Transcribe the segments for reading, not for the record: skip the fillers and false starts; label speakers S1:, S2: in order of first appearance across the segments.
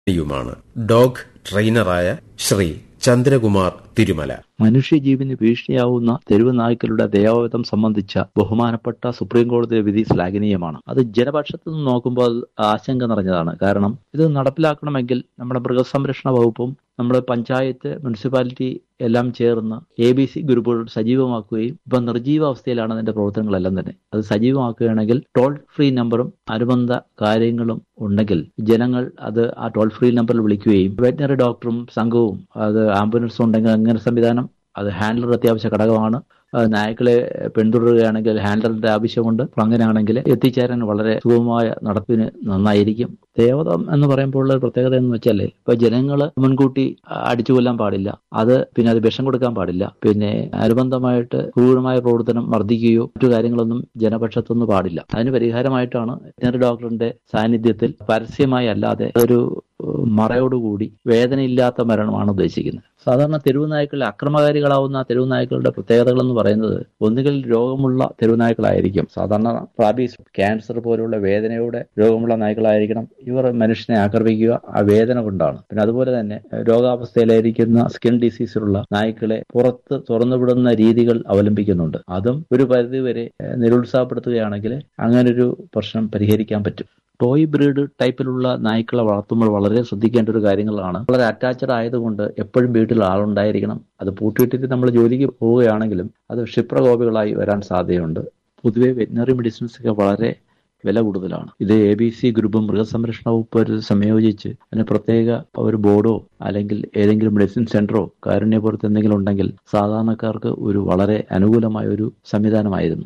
S1: യുമാണ് ഡോഗ് ട്രെയിനറായ ശ്രീ ചന്ദ്രകുമാർ തിരുമല.
S2: മനുഷ്യജീവന് ഭീഷണിയാവുന്ന തെരുവ് നായ്ക്കളുടെ ദയാവധം സംബന്ധിച്ച ബഹുമാനപ്പെട്ട സുപ്രീം കോടതി വിധി ശ്ലാഘനീയമാണ്. അത് ജനപക്ഷത്തു നിന്ന് നോക്കുമ്പോൾ ആശങ്ക നിറഞ്ഞതാണ്. കാരണം ഇത് നടപ്പിലാക്കണമെങ്കിൽ നമ്മുടെ മൃഗസംരക്ഷണ വകുപ്പും നമ്മുടെ പഞ്ചായത്ത്, മുനിസിപ്പാലിറ്റി എല്ലാം ചേർന്ന് ABC ഗ്രൂപ്പുകൾ സജീവമാക്കുകയും ഇപ്പൊ നിർജീവ അവസ്ഥയിലാണ് അതിന്റെ പ്രവർത്തനങ്ങളെല്ലാം തന്നെ. അത് സജീവമാക്കുകയാണെങ്കിൽ ടോൾ ഫ്രീ നമ്പറും അനുബന്ധ കാര്യങ്ങളും ഉണ്ടെങ്കിൽ ജനങ്ങൾ അത് ആ ടോൾ ഫ്രീ നമ്പറിൽ വിളിക്കുകയും വെറ്റിനറി ഡോക്ടറും സംഘവും അത് ആംബുലൻസും ഉണ്ടെങ്കിൽ അങ്ങനെ സംവിധാനം, അത് ഹാൻഡ്ലർ അത്യാവശ്യ ഘടകമാണ്. നായ്ക്കളെ പിന്തുടരുകയാണെങ്കിൽ ഹാൻഡ്ലറിന്റെ ആവശ്യമുണ്ട്. അപ്പൊ അങ്ങനെയാണെങ്കിൽ എത്തിച്ചേരാൻ വളരെ സുഗമമായ നടപ്പിന് നന്നായിരിക്കും. ദേവതം എന്ന് പറയുമ്പോൾ ഉള്ള പ്രത്യേകത എന്ന് വെച്ചാൽ ഇപ്പൊ ജനങ്ങള് മുൻകൂട്ടി അടിച്ചു കൊല്ലാൻ പാടില്ല, അത് വിഷം കൊടുക്കാൻ പാടില്ല, പിന്നെ അനുബന്ധമായിട്ട് ക്രൂരമായ പ്രവർത്തനം വർദ്ധിക്കുകയോ മറ്റു കാര്യങ്ങളൊന്നും ജനപക്ഷത്തൊന്നും പാടില്ല. അതിന് പരിഹാരമായിട്ടാണ് വെറ്റിനറി ഡോക്ടറിന്റെ സാന്നിധ്യത്തിൽ പരസ്യമായി അല്ലാതെ ഒരു മറയോടുകൂടി വേദനയില്ലാത്ത മരണമാണ് ഉദ്ദേശിക്കുന്നത്. സാധാരണ തെരുവ് നായ്ക്കളിൽ അക്രമകാരികളാവുന്ന തെരുവ് നായ്ക്കളുടെ പ്രത്യേകതകൾ എന്ന് പറയുന്നത് ഒന്നുകിൽ രോഗമുള്ള തെരുവ് നായ്ക്കളായിരിക്കും. സാധാരണ റാബീസ്, ക്യാൻസർ പോലുള്ള വേദനയുടെ രോഗമുള്ള നായ്ക്കളായിരിക്കണം. ഇവർ മനുഷ്യനെ ആക്രമിക്കുക ആ വേദന കൊണ്ടാണ്. പിന്നെ അതുപോലെ തന്നെ രോഗാവസ്ഥയിലായിരിക്കുന്ന സ്കിൻ ഡിസീസിലുള്ള നായ്ക്കളെ പുറത്ത് തുറന്നുവിടുന്ന രീതികൾ അവലംബിക്കുന്നുണ്ട്. അതും ഒരു പരിധിവരെ നിരുത്സാഹപ്പെടുത്തുകയാണെങ്കിൽ അങ്ങനൊരു പ്രശ്നം പരിഹരിക്കാൻ പറ്റും. ടോയ് ബ്രീഡ് ടൈപ്പിലുള്ള നായ്ക്കളെ വളർത്തുമ്പോൾ വളരെ ശ്രദ്ധിക്കേണ്ട ഒരു കാര്യങ്ങളാണ്. വളരെ അറ്റാച്ച്ഡ് ആയതുകൊണ്ട് എപ്പോഴും വീട്ടിൽ ആളുണ്ടായിരിക്കണം. അത് പൂട്ടിയിട്ടിട്ട് നമ്മൾ ജോലിക്ക് പോവുകയാണെങ്കിലും അത് ക്ഷിപ്രകോപികളായി വരാൻ സാധ്യതയുണ്ട്. പൊതുവെ വെറ്റിനറി മെഡിസിൻസ് ഒക്കെ വളരെ വില കൂടുതലാണ്. ഇത് ABC ഗ്രൂപ്പും മൃഗസംരക്ഷണ വകുപ്പ് സംയോജിച്ച് അതിന് പ്രത്യേക ഒരു ബോർഡോ അല്ലെങ്കിൽ ഏതെങ്കിലും മെഡിസിൻ സെന്ററോ കാരുണ്യപുരത്ത് എന്തെങ്കിലും ഉണ്ടെങ്കിൽ സാധാരണക്കാർക്ക് ഒരു വളരെ അനുകൂലമായ ഒരു സംവിധാനമായിരുന്നു.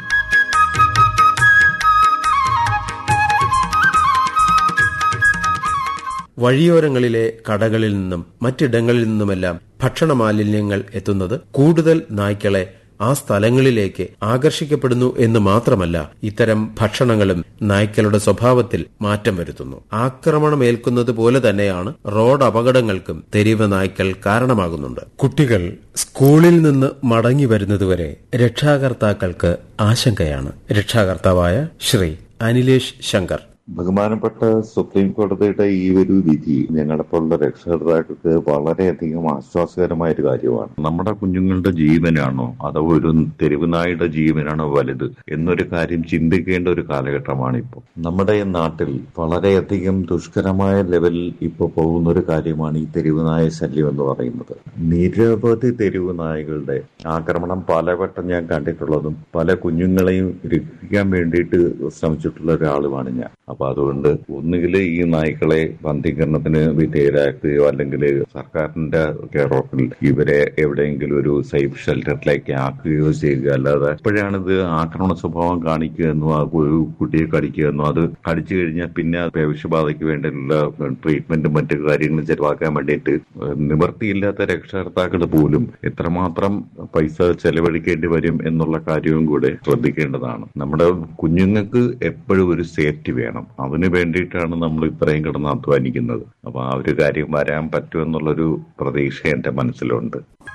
S1: വഴിയോരങ്ങളിലെ കടകളിൽ നിന്നും മറ്റിടങ്ങളിൽ നിന്നുമെല്ലാം ഭക്ഷണ മാലിന്യങ്ങൾ എത്തുന്നത് കൂടുതൽ നായ്ക്കളെ ആ സ്ഥലങ്ങളിലേക്ക് ആകർഷിക്കപ്പെടുന്നു എന്ന് മാത്രമല്ല, ഇത്തരം ഭക്ഷണങ്ങളും നായ്ക്കളുടെ സ്വഭാവത്തിൽ മാറ്റം വരുത്തുന്നു. ആക്രമണമേൽക്കുന്നത് പോലെ തന്നെയാണ് റോഡ് അപകടങ്ങൾക്കും തെരുവ് നായ്ക്കൾ കാരണമാകുന്നുണ്ട്. കുട്ടികൾ സ്കൂളിൽ നിന്ന് മടങ്ങി വരുന്നതുവരെ രക്ഷാകർത്താക്കൾക്ക് ആശങ്കയാണ്. രക്ഷാകർത്താവായ ശ്രീ അനിലേഷ് ശങ്കർ.
S3: ബഹുമാനപ്പെട്ട സുപ്രീം കോടതിയുടെ ഈ ഒരു വിധി ഞങ്ങളെപ്പോലുള്ള രക്ഷകർത്താക്കൾക്ക് വളരെയധികം ആശ്വാസകരമായ ഒരു കാര്യമാണ്. നമ്മുടെ കുഞ്ഞുങ്ങളുടെ ജീവനാണോ അതോ ഒരു തെരുവ് നായുടെ ജീവനാണോ വലുത് എന്നൊരു കാര്യം ചിന്തിക്കേണ്ട ഒരു കാലഘട്ടമാണ് ഇപ്പോൾ. നമ്മുടെ നാട്ടിൽ വളരെയധികം ദുഷ്കരമായ ലെവലിൽ ഇപ്പോൾ പോകുന്ന ഒരു കാര്യമാണ് ഈ തെരുവ് നായ ശല്യം എന്ന് പറയുന്നത്. നിരവധി തെരുവ് നായകളുടെ ആക്രമണം പലവട്ടം ഞാൻ കണ്ടിട്ടുള്ളതും പല കുഞ്ഞുങ്ങളെയും രക്ഷിക്കാൻ വേണ്ടിയിട്ട് ശ്രമിച്ചിട്ടുള്ള ഒരാളുമാണ് ഞാൻ. അപ്പൊ അതുകൊണ്ട് ഒന്നുകിൽ ഈ നായ്ക്കളെ ബന്ധീകരണത്തിന് വിധേയരാക്കുകയോ അല്ലെങ്കിൽ സർക്കാരിന്റെ കെയർ ഓഫിൽ ഇവരെ എവിടെയെങ്കിലും ഒരു സേഫ് ഷെൽട്ടറിലേക്ക് ആക്കുകയോ ചെയ്യുക. അല്ലാതെ എപ്പോഴാണിത് ആക്രമണ സ്വഭാവം കാണിക്കുക എന്നോ ഒരു കുട്ടിയെ കടിക്കുക എന്നോ, അത് കടിച്ചു കഴിഞ്ഞാൽ പിന്നെ വിഷബാധയ്ക്ക് വേണ്ടിയുള്ള ട്രീറ്റ്മെന്റും മറ്റു കാര്യങ്ങളും ചെലവാക്കാൻ വേണ്ടിയിട്ട് നിവൃത്തിയില്ലാത്ത രക്ഷകർത്താക്കൾ പോലും എത്രമാത്രം പൈസ ചെലവഴിക്കേണ്ടി വരും എന്നുള്ള കാര്യവും കൂടെ ശ്രദ്ധിക്കേണ്ടതാണ്. നമ്മുടെ കുഞ്ഞുങ്ങൾക്ക് എപ്പോഴും ഒരു സേഫ്റ്റി വേണം. അതിനു വേണ്ടിയിട്ടാണ് നമ്മൾ ഇത്രയും കിടന്ന് അധ്വാനിക്കുന്നത്. അപ്പൊ ആ ഒരു കാര്യം വരാൻ പറ്റുമെന്നുള്ളൊരു പ്രതീക്ഷ എന്റെ മനസ്സിലുണ്ട്.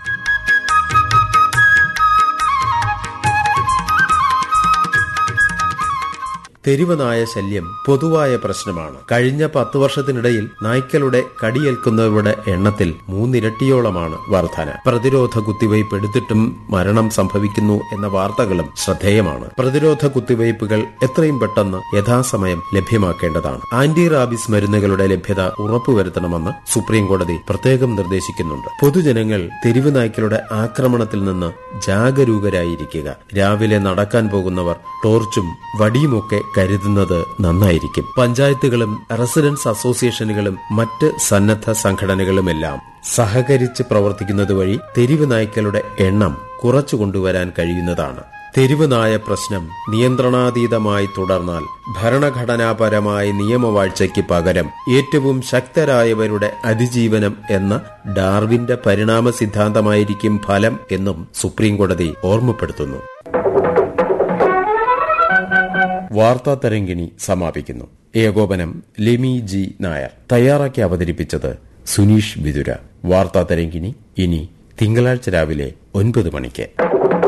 S1: തെരുവ് നായ ശല്യം പൊതുവായ പ്രശ്നമാണ്. കഴിഞ്ഞ 10 വർഷത്തിനിടയിൽ നായ്ക്കളുടെ കടിയേൽക്കുന്നവരുടെ എണ്ണത്തിൽ 3 ഇരട്ടിയോളമാണ് വർധന. പ്രതിരോധ കുത്തിവയ്പ് എടുത്തിട്ടും മരണം സംഭവിക്കുന്നു എന്ന വാർത്തകളും ശ്രദ്ധേയമാണ്. പ്രതിരോധ കുത്തിവയ്പ്പുകൾ എത്രയും പെട്ടെന്ന് യഥാസമയം ലഭ്യമാക്കേണ്ടതാണ്. ആന്റി റാബിസ് മരുന്നുകളുടെ ലഭ്യത ഉറപ്പുവരുത്തണമെന്ന് സുപ്രീം കോടതി പ്രത്യേകം നിർദ്ദേശിക്കുന്നുണ്ട്. പൊതുജനങ്ങൾ തെരുവ് നായ്ക്കളുടെ ആക്രമണത്തിൽ നിന്ന് ജാഗരൂകരായിരിക്കുക. രാവിലെ നടക്കാൻ പോകുന്നവർ ടോർച്ചും വടിയുമൊക്കെ കരുതുന്നത് നന്നായിരിക്കും. പഞ്ചായത്തുകളും റെസിഡൻസ് അസോസിയേഷനുകളും മറ്റ് സന്നദ്ധ സംഘടനകളുമെല്ലാം സഹകരിച്ച് പ്രവർത്തിക്കുന്നത് വഴി തെരുവ് നായ്ക്കളുടെ എണ്ണം കുറച്ചു കൊണ്ടുവരാൻ കഴിയുന്നതാണ്. തെരുവ് നായ പ്രശ്നം നിയന്ത്രണാതീതമായി തുടർന്നാൽ ഭരണഘടനാപരമായ നിയമവാഴ്ചയ്ക്ക് പകരം ഏറ്റവും ശക്തരായവരുടെ അതിജീവനം എന്ന ഡാർവിന്റെ പരിണാമ സിദ്ധാന്തമായിരിക്കും ഫലം എന്നും സുപ്രീം കോടതി ഓർമ്മപ്പെടുത്തുന്നു. വാർത്താ തരംഗിണി സമാപിക്കുന്നു. ഏകോപനം ലെമി ജി നായർ. തയ്യാറാക്കി അവതരിപ്പിച്ചത് സുനീഷ് വിതുര. വാർത്താ തരംഗിണി ഇനി തിങ്കളാഴ്ച രാവിലെ 9 മണിക്ക്.